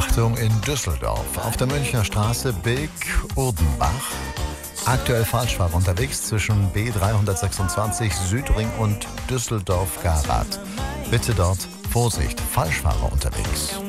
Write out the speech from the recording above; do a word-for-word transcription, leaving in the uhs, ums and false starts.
Achtung in Düsseldorf. Auf der Münchner Straße Bilk-Urdenbach. Aktuell Falschfahrer unterwegs zwischen B dreihundertsechsundzwanzig Südring und Düsseldorf-Garat. Bitte dort Vorsicht, Falschfahrer unterwegs.